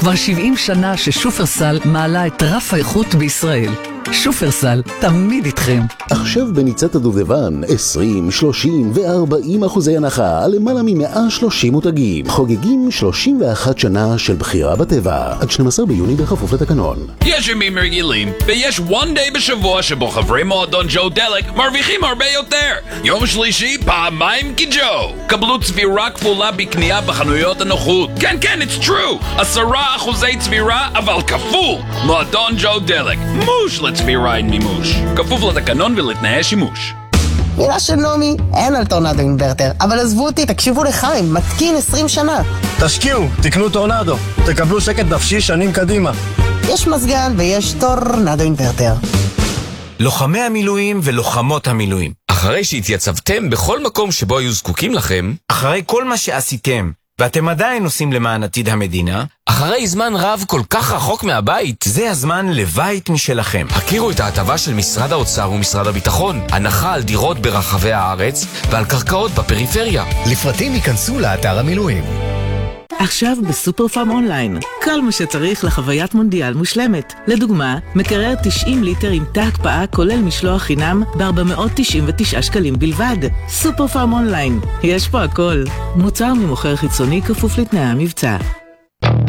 כבר 70 שנה ששופרסל מעלה את רף האיכות בישראל. שופרסל, תמיד איתכם. עכשיו בניצת הדובדבן, 20, 30 ו-40% הנחה על למעלה מ-130 מותגים. חוגגים 31 שנה של בחירה בטבע. עד 12 ביוני בכפוף לתקנון. יש ימים רגילים, ויש one day בשבוע שבו חברי מועדון ג'ו דלק מרוויחים הרבה יותר. יום שלישי, פעמיים כג'ו. קבלו צבירה כפולה בקנייה בחנויות הנוחות. כן, כן, it's true. 10% צבירה, אבל כפול. מועדון ג'ו דלק. מוש לצבירה עם מימוש. כפוף לתקנון ולתנאי שימוש. מילה של נומי, אין על טורנדו אינברטר, אבל עזבו אותי, תקשיבו לחיים, מתקין 20 שנה. תשקיעו, תקנו טורנדו, תקבלו שקט נפשי שנים קדימה. יש מזגן ויש טורנדו אינברטר. לוחמי המילואים ולוחמות המילואים, אחרי שהתייצבתם בכל מקום שבו היו זקוקים לכם, אחרי כל מה שעשיתם, ואתם עדיין עושים למען עתיד המדינה, אחרי זמן רב כל כך רחוק מהבית, זה הזמן לבית משלכם. הכירו את ההטבה של משרד האוצר ומשרד הביטחון, הנחה על דירות ברחבי הארץ ועל קרקעות בפריפריה. לפרטים ייכנסו לאתר המילואים. עכשיו בסופר פארם אונליין, כל מה שצריך לחוויית מונדיאל מושלמת. לדוגמה, מקרר 90 ליטר עם תא הקפאה כולל משלוח חינם ב-499 שקלים בלבד. סופר פארם אונליין, יש פה הכל. מוצר ממוכר חיצוני כפוף לתנאי המבצע.